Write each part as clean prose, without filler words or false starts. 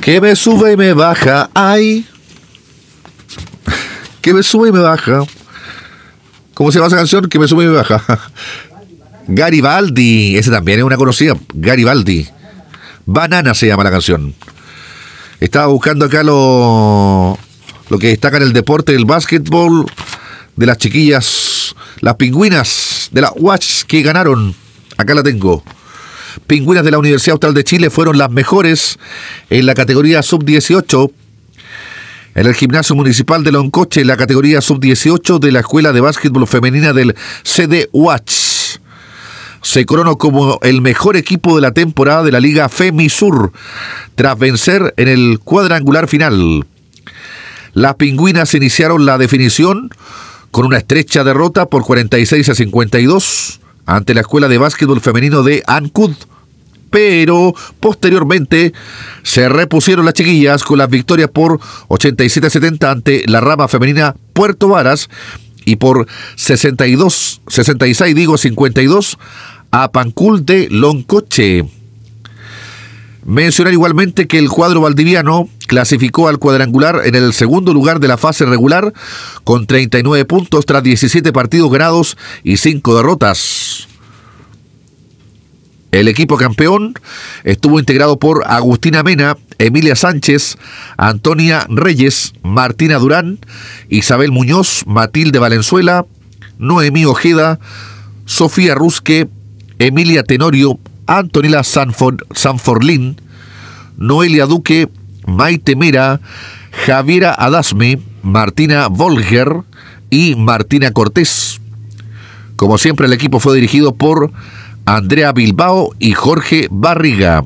Que me sube y me baja, ay. Que me sube y me baja. ¿Cómo se llama esa canción? Que me sube y me baja. Garibaldi, ese también es una conocida. Garibaldi. Banana se llama la canción. Estaba buscando acá lo que destaca en el deporte del básquetbol de las chiquillas, las pingüinas de la UACH que ganaron. Acá la tengo. Pingüinas de la Universidad Austral de Chile fueron las mejores en la categoría sub-18 en el gimnasio municipal de Loncoche, en la categoría sub-18 de la Escuela de Básquetbol Femenina del CD UACH. Se coronó como el mejor equipo de la temporada de la Liga FEMISUR, tras vencer en el cuadrangular final. Las pingüinas iniciaron la definición con una estrecha derrota por 46-52 ante la Escuela de Básquetbol Femenino de Ancud, pero posteriormente se repusieron las chiquillas con las victorias por 87-70 ante la rama femenina Puerto Varas y por 52 a Pancul de Loncoche. Mencionar igualmente que el cuadro valdiviano clasificó al cuadrangular en el segundo lugar de la fase regular con 39 puntos tras 17 partidos ganados y 5 derrotas. El equipo campeón estuvo integrado por Agustina Mena, Emilia Sánchez, Antonia Reyes, Martina Durán, Isabel Muñoz, Matilde Valenzuela, Noemí Ojeda, Sofía Rusque, Emilia Tenorio, Antonella Sanforlín, Noelia Duque, Maite Mera, Javiera Adasme, Martina Volger y Martina Cortés. Como siempre, el equipo fue dirigido por Andrea Bilbao y Jorge Barriga.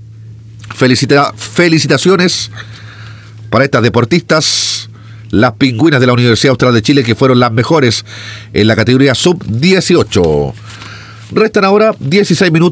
Felicitaciones para estas deportistas, las pingüinas de la Universidad Austral de Chile, que fueron las mejores en la categoría sub-18. Restan ahora 16 minutos.